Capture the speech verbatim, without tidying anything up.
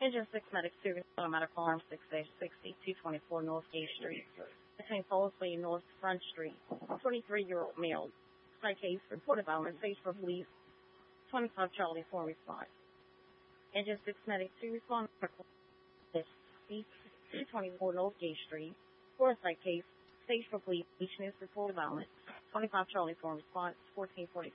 Engine six Medic Service Automatic Alarm six sixty, two twenty-four North Gay Street. Between Follesley and North Front Street. twenty-three-year-old male. Site case reported violence. Stage for police. twenty-five Charlie four response. Engine six Medic two respond. two twenty-four North Gay Street. For a site case. Stage for police. Each news reported violence. twenty-five Charlie four response. fourteen forty.